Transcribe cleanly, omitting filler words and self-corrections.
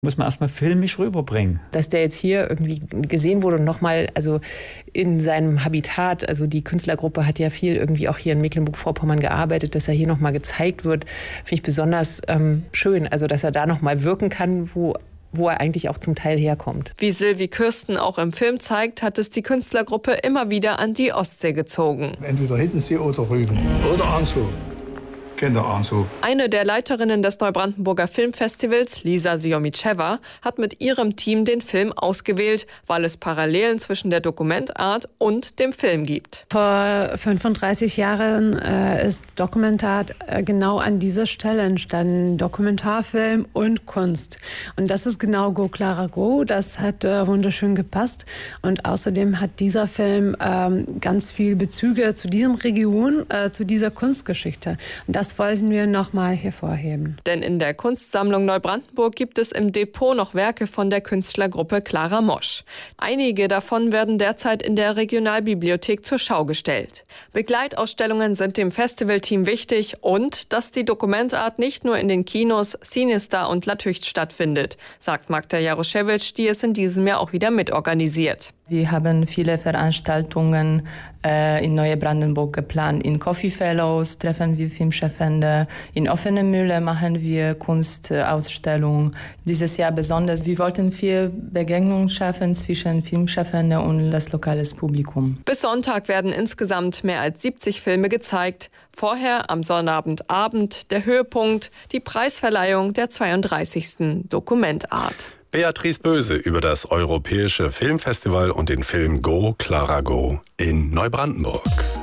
Muss man erstmal filmisch rüberbringen. Dass der jetzt hier irgendwie gesehen wurde und nochmal, also in seinem Habitat, also die Künstlergruppe hat ja viel irgendwie auch hier in Mecklenburg-Vorpommern gearbeitet, dass er hier nochmal gezeigt wird, finde ich besonders schön. Also dass er da nochmal wirken kann, wo er eigentlich auch zum Teil herkommt. Wie Sylvie Kürsten auch im Film zeigt, hat es die Künstlergruppe immer wieder an die Ostsee gezogen. Entweder Hiddensee oder Rügen. Oder Anzug. Kinderanzug. Eine der Leiterinnen des Neubrandenburger Filmfestivals, Lisa Siomicheva, hat mit ihrem Team den Film ausgewählt, weil es Parallelen zwischen der Dokumentart und dem Film gibt. Vor 35 Jahren ist Dokumentart genau an dieser Stelle entstanden. Dokumentarfilm und Kunst. Und das ist genau Go Clara Go. Das hat wunderschön gepasst. Und außerdem hat dieser Film ganz viel Bezüge zu diesem Region, zu dieser Kunstgeschichte. Und das wollten wir nochmal hervorheben. Denn in der Kunstsammlung Neubrandenburg gibt es im Depot noch Werke von der Künstlergruppe Clara Mosch. Einige davon werden derzeit in der Regionalbibliothek zur Schau gestellt. Begleitausstellungen sind dem Festivalteam wichtig und dass die Dokumentart nicht nur in den Kinos Cinestar und Latücht stattfindet, sagt Magda Jaroszewicz, die es in diesem Jahr auch wieder mitorganisiert. Wir haben viele Veranstaltungen in Neubrandenburg geplant. In Coffee Fellows treffen wir Filmschaffende. In Offene Mühle machen wir Kunstausstellungen. Dieses Jahr besonders. Wir wollten viel Begegnung schaffen zwischen Filmschaffenden und das lokale Publikum. Bis Sonntag werden insgesamt mehr als 70 Filme gezeigt. Vorher am Sonnabendabend der Höhepunkt, die Preisverleihung der 32. Dokumentart. Beatrice Böse über das Europäische Filmfestival und den Film Go Clara Go in Neubrandenburg.